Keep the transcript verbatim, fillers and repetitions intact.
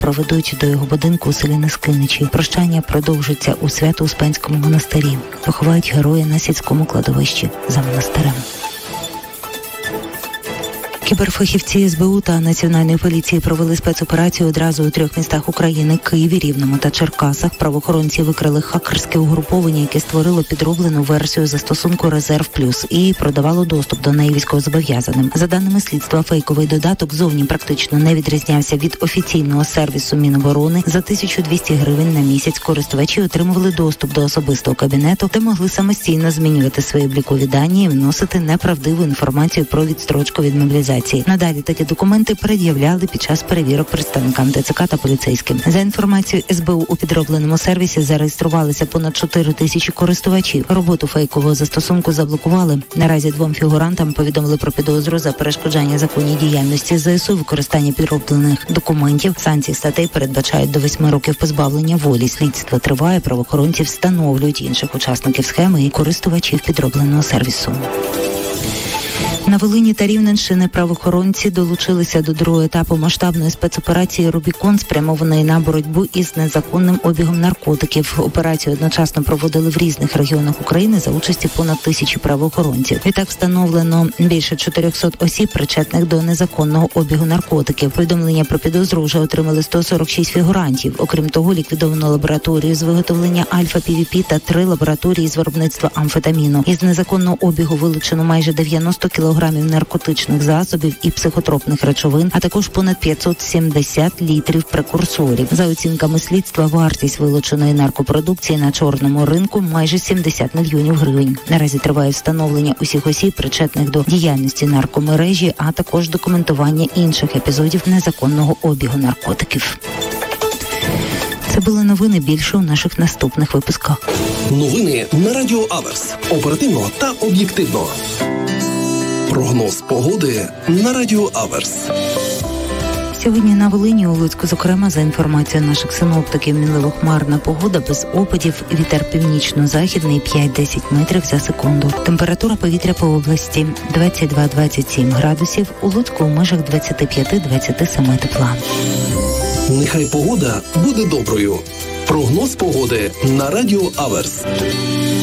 проведуть до його будинку у селі Нескиничі. Прощання продовжиться у Свято-Успенському монастирі. Поховають героя на сільському кладовищі за монастирем. Кіберфахівці ес бе у та Національної поліції провели спецоперацію одразу у трьох містах України – Києві, Рівному та Черкасах. Правоохоронці викрили хакерське угруповання, яке створило підроблену версію застосунку «Резерв Плюс» і продавало доступ до неї військовозобов'язаним. За даними слідства, фейковий додаток зовні практично не відрізнявся від офіційного сервісу Міноборони. За тисячу двісті гривень на місяць користувачі отримували доступ до особистого кабінету, де могли самостійно змінювати свої облікові дані і вносити неправдиву інформацію про відстрочку від мобілізації. Надалі такі документи пред'являли під час перевірок представникам де це ка та поліцейським. За інформацією ес бе у, у підробленому сервісі зареєструвалися понад чотири тисячі користувачів. Роботу фейкового застосунку заблокували. Наразі двом фігурантам повідомили про підозру за перешкоджання законній діяльності зе ес у, використання підроблених документів. Санкції статей передбачають до восьми років позбавлення волі. Слідство триває, правоохоронці встановлюють інших учасників схеми і користувачів підробленого сервісу. На Волині та Рівненщині правоохоронці долучилися до другого етапу масштабної спецоперації «Рубікон», спрямованої на боротьбу із незаконним обігом наркотиків. Операцію одночасно проводили в різних регіонах України за участі понад тисячі правоохоронців. Відтак встановлено більше чотирьохсот осіб, причетних до незаконного обігу наркотиків. Повідомлення про підозру вже отримали сто сорок шість фігурантів. Окрім того, ліквідовано лабораторію з виготовлення альфа-пі ві пі та три лабораторії з виробництва амфетаміну. Із незаконного обігу вилучено майже дев'яносто кілограмів наркотичних засобів і психотропних речовин, а також понад п'ятсот сімдесят літрів прекурсорів. За оцінками слідства, вартість вилученої наркопродукції на чорному ринку майже сімдесят мільйонів гривень. Наразі триває встановлення усіх осіб, причетних до діяльності наркомережі, а також документування інших епізодів незаконного обігу наркотиків. Це були новини, більше у наших наступних випусках. Новини на Радіо Аверс. Оперативно та об'єктивно. Прогноз погоди на Радіо Аверс. Сьогодні на Волині, у Луцьку, зокрема, за інформацією наших синоптиків, мінливо-хмарна погода без опадів, вітер північно-західний п'ять-десять метрів за секунду. Температура повітря по області двадцять два - двадцять сім градусів, у Луцьку у межах двадцять п'ять - двадцять сім тепла. Нехай погода буде доброю. Прогноз погоди на Радіо Аверс.